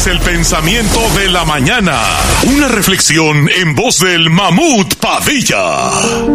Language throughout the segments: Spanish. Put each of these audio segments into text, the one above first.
es el pensamiento de la mañana. Una reflexión en voz del Mamut Padilla.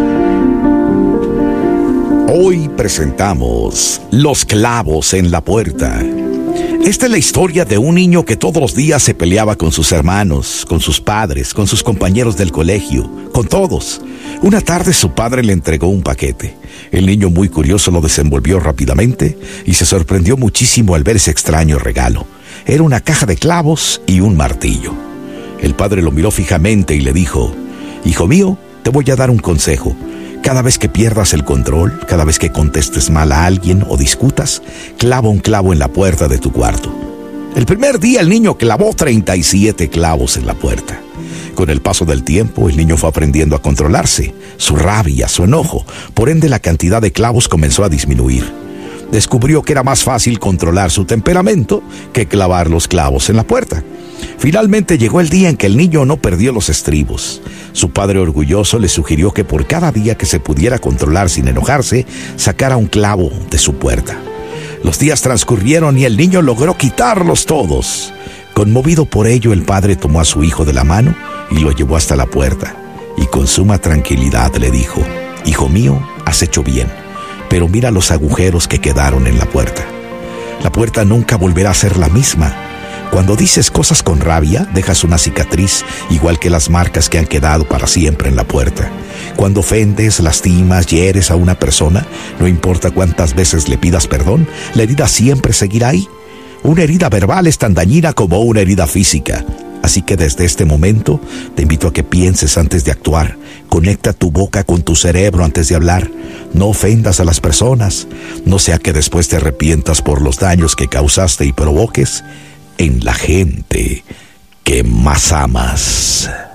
Hoy presentamos Los clavos en la puerta. Esta es la historia de un niño que todos los días se peleaba con sus hermanos, con sus padres, con sus compañeros del colegio, con todos. Una tarde su padre le entregó un paquete. El niño, muy curioso, lo desenvolvió rápidamente y se sorprendió muchísimo al ver ese extraño regalo. Era una caja de clavos y un martillo. El padre lo miró fijamente y le dijo: «Hijo mío, te voy a dar un consejo. Cada vez que pierdas el control, cada vez que contestes mal a alguien o discutas, clava un clavo en la puerta de tu cuarto». El primer día el niño clavó 37 clavos en la puerta. Con el paso del tiempo, el niño fue aprendiendo a controlarse, su rabia, su enojo. Por ende, la cantidad de clavos comenzó a disminuir. Descubrió que era más fácil controlar su temperamento que clavar los clavos en la puerta. Finalmente llegó el día en que el niño no perdió los estribos. Su padre, orgulloso, le sugirió que por cada día que se pudiera controlar sin enojarse, sacara un clavo de su puerta. Los días transcurrieron y el niño logró quitarlos todos. Conmovido por ello, el padre tomó a su hijo de la mano y lo llevó hasta la puerta. Y con suma tranquilidad le dijo: «Hijo mío, has hecho bien, pero mira los agujeros que quedaron en la puerta. La puerta nunca volverá a ser la misma. Cuando dices cosas con rabia, dejas una cicatriz, igual que las marcas que han quedado para siempre en la puerta. Cuando ofendes, lastimas, hieres a una persona, no importa cuántas veces le pidas perdón, la herida siempre seguirá ahí. Una herida verbal es tan dañina como una herida física. Así que desde este momento te invito a que pienses antes de actuar. Conecta tu boca con tu cerebro antes de hablar. No ofendas a las personas, no sea que después te arrepientas por los daños que causaste y provoques en la gente que más amas».